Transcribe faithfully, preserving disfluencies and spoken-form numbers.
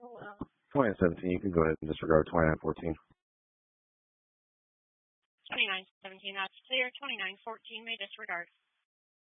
twenty-nine seventeen, you can go ahead and disregard twenty-nine fourteen. twenty-nine seventeen, that's clear. twenty-nine fourteen may disregard.